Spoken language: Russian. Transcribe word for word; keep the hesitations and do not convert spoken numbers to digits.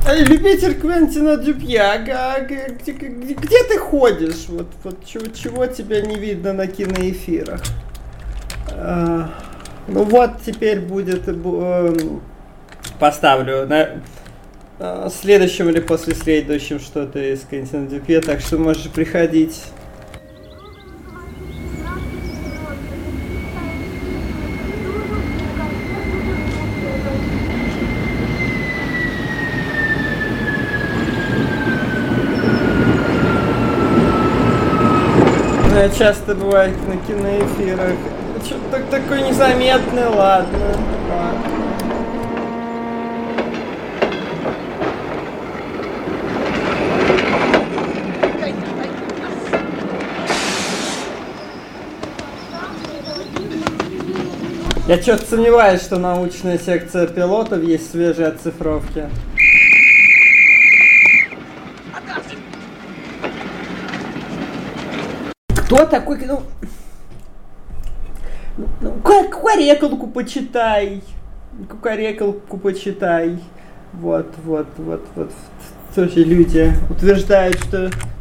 Любитель Квентина Дюпье, где, где, где ты ходишь? Вот, вот чего, чего тебя не видно на киноэфирах? А, ну вот теперь будет, э, поставлю на э, следующем или после следующем что-то из Квентина Дюпье, так что можешь приходить. Часто бывает на киноэфирах. Что-то такой незаметный, ладно. ладно. Я что-то сомневаюсь, что научная секция пилотов есть свежие оцифровки. Кто такой? Ну, ну кукарекалку почитай. Кукарекалку почитай. Вот, вот, вот, вот. Тоже люди утверждают, что